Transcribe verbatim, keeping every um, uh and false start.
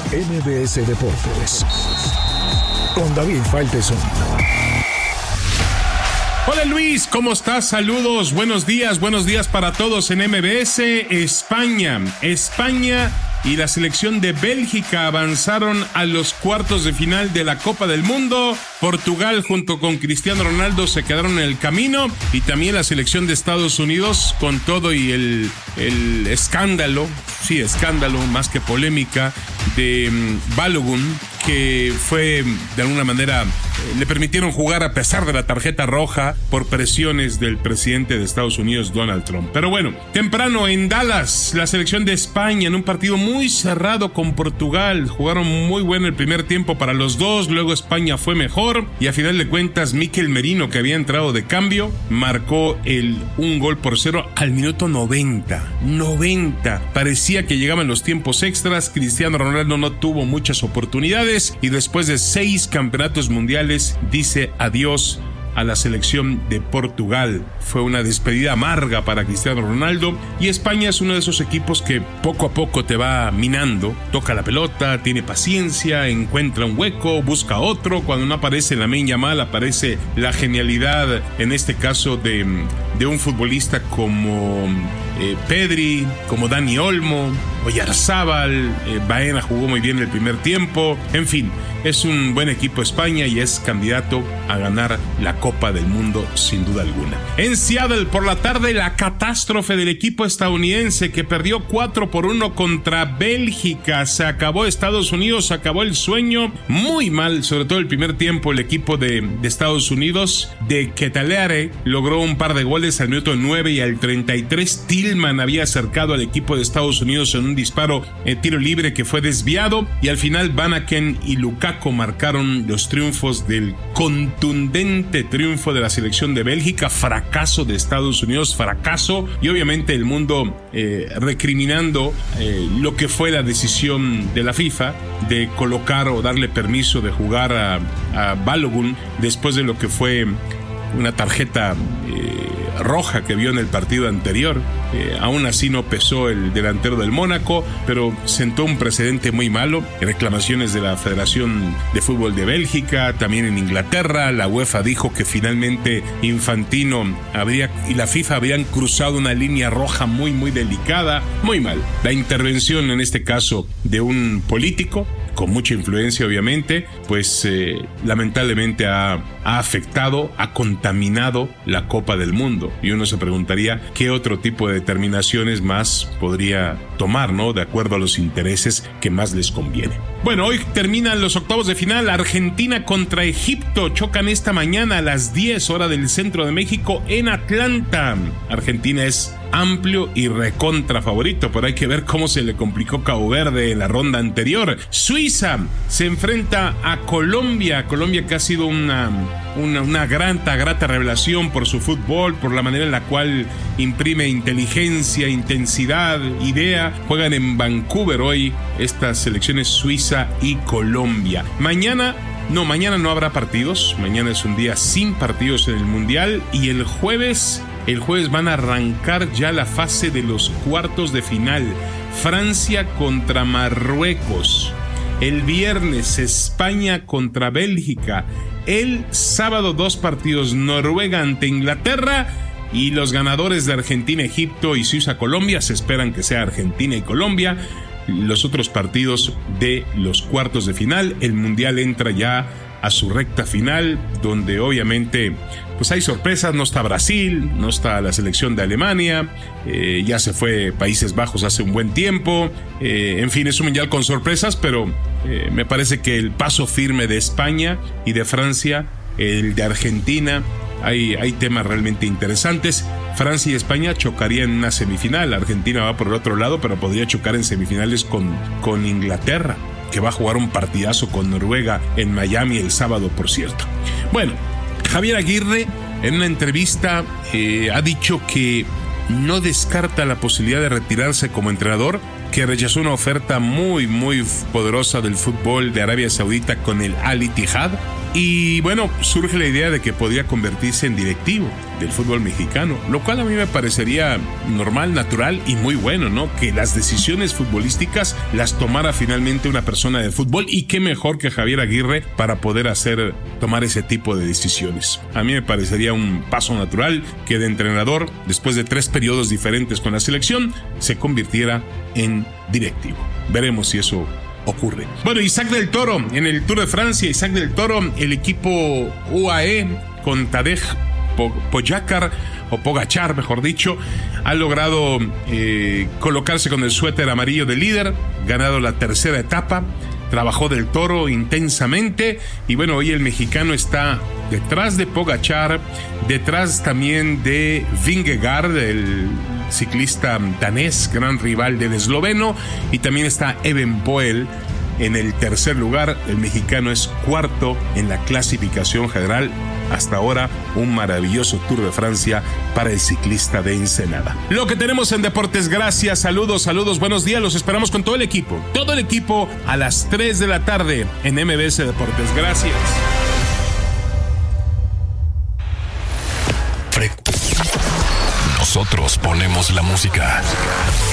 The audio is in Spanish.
M B S Deportes con David Faitelson. Hola Luis, ¿cómo estás? Saludos, buenos días, buenos días para todos en M B S. España, España y la selección de Bélgica avanzaron a los cuartos de final de la Copa del Mundo. Portugal junto con Cristiano Ronaldo se quedaron en el camino, y también la selección de Estados Unidos, con todo y el, el escándalo, sí, escándalo más que polémica, de um, Balogun, que fue de alguna manera, eh, le permitieron jugar a pesar de la tarjeta roja por presiones del presidente de Estados Unidos, Donald Trump. Pero bueno, temprano en Dallas, la selección de España en un partido muy cerrado con Portugal, jugaron muy bueno el primer tiempo para los dos, luego España fue mejor, y a final de cuentas Mikel Merino, que había entrado de cambio, marcó el un gol por cero al minuto noventa. noventa. Parecía que llegaban los tiempos extras, Cristiano Ronaldo no tuvo muchas oportunidades, y después de seis campeonatos mundiales dice adiós a la selección de Portugal. Fue una despedida amarga para Cristiano Ronaldo, y España es uno de esos equipos que poco a poco te va minando, toca la pelota, tiene paciencia, encuentra un hueco, busca otro. Cuando no aparece Lamine Yamal, aparece la genialidad, en este caso de, de un futbolista como eh, Pedri, como Dani Olmo, Oyarzábal, eh, Baena jugó muy bien el primer tiempo. En fin, es un buen equipo España y es candidato a ganar la Copa del Mundo sin duda alguna. En Seattle por la tarde, la catástrofe del equipo estadounidense que perdió cuatro por uno contra Bélgica. Se acabó Estados Unidos, se acabó el sueño. Muy mal, sobre todo el primer tiempo, el equipo de, de Estados Unidos. De Ketelaere logró un par de goles al minuto nueve, y al treinta y tres Tillman había acercado al equipo de Estados Unidos en un disparo en tiro libre que fue desviado, y al final Van Aken y Lukaku marcaron los triunfos del contundente triunfo de la selección de Bélgica. Fracaso de Estados Unidos, fracaso, y obviamente el mundo eh, recriminando eh, lo que fue la decisión de la FIFA de colocar o darle permiso de jugar a, a Balogun después de lo que fue una tarjeta eh, roja que vio en el partido anterior. Eh, aún así no pesó el delantero del Mónaco, pero sentó un precedente muy malo. Reclamaciones de la Federación de Fútbol de Bélgica, también en Inglaterra. La UEFA dijo que finalmente Infantino habría y la FIFA habían cruzado una línea roja muy muy delicada. Muy mal. La intervención en este caso de un político con mucha influencia, obviamente, pues eh, lamentablemente ha, ha afectado, ha contaminado la Copa del Mundo. Y uno se preguntaría qué otro tipo de determinaciones más podría tomar, ¿no? De acuerdo a los intereses que más les conviene. Bueno, hoy terminan los octavos de final. Argentina contra Egipto chocan esta mañana a las diez hora del centro de México en Atlanta. Argentina es amplio y recontra favorito, pero hay que ver cómo se le complicó Cabo Verde en la ronda anterior. Suiza se enfrenta a Colombia, Colombia que ha sido una, una, una grata, grata revelación por su fútbol, por la manera en la cual imprime inteligencia, intensidad, idea. Juegan en Vancouver hoy estas selecciones Suiza y Colombia. Mañana No, mañana no habrá partidos. Mañana es un día sin partidos en el Mundial, y el jueves, el jueves van a arrancar ya la fase de los cuartos de final. Francia contra Marruecos. El viernes España contra Bélgica. El sábado dos partidos, Noruega ante Inglaterra, y los ganadores de Argentina, Egipto y Suiza, Colombia. Se esperan que sea Argentina y Colombia los otros partidos de los cuartos de final. El Mundial entra ya a su recta final, donde obviamente pues hay sorpresas. No está Brasil, no está la selección de Alemania, eh, ya se fue Países Bajos hace un buen tiempo. Eh, en fin, es un mundial con sorpresas, pero eh, me parece que el paso firme de España y de Francia, el de Argentina, hay, hay temas realmente interesantes. Francia y España chocarían en una semifinal. Argentina va por el otro lado, pero podría chocar en semifinales con, con Inglaterra, que va a jugar un partidazo con Noruega en Miami el sábado, por cierto. Bueno, Javier Aguirre en una entrevista eh, ha dicho que no descarta la posibilidad de retirarse como entrenador, que rechazó una oferta muy muy poderosa del fútbol de Arabia Saudita con el Al Ittihad, Y bueno, surge la idea de que podría convertirse en directivo del fútbol mexicano, lo cual a mí me parecería normal, natural y muy bueno, ¿no? Que las decisiones futbolísticas las tomara finalmente una persona de fútbol, y qué mejor que Javier Aguirre para poder hacer, tomar ese tipo de decisiones. A mí me parecería un paso natural que de entrenador, después de tres periodos diferentes con la selección, se convirtiera en directivo. Veremos si eso ocurre. Bueno, Isaac del Toro en el Tour de Francia. Isaac del Toro, el equipo U A E con Tadej Pogačar, o Pogačar mejor dicho, ha logrado eh, colocarse con el suéter amarillo de líder, ganado la tercera etapa. Trabajó del Toro intensamente y bueno, hoy el mexicano está detrás de Pogačar, detrás también de Vingegaard, el ciclista danés, gran rival del esloveno, y también está Evenepoel en el tercer lugar. El mexicano es cuarto en la clasificación general. Hasta ahora, un maravilloso Tour de Francia para el ciclista de Ensenada. Lo que tenemos en Deportes, gracias, saludos, saludos, buenos días. Los esperamos con todo el equipo, todo el equipo a las tres de la tarde en M B S Deportes. Gracias. Nosotros ponemos la música.